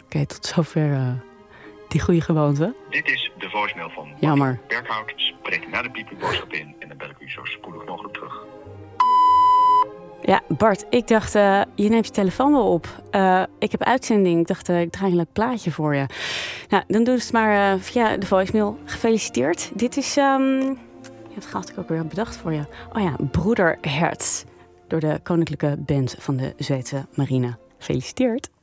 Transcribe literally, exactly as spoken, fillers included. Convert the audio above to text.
okay, tot zover uh, die goede gewoonte. Dit is de voicemail van Jammer. Berghout. Spreek na de piep uw boodschap in en dan bel ik u zo spoedig mogelijk terug. Ja, Bart, ik dacht, uh, je neemt je telefoon wel op. Uh, ik heb uitzending. Ik dacht, uh, ik draai een leuk plaatje voor je. Nou, dan doe het maar uh, via de voicemail. Gefeliciteerd. Dit is, um, ja, wat had ik ook weer bedacht voor je? Oh ja, Broederherz. Door de Koninklijke Band van de Zweedse Marine. Gefeliciteerd.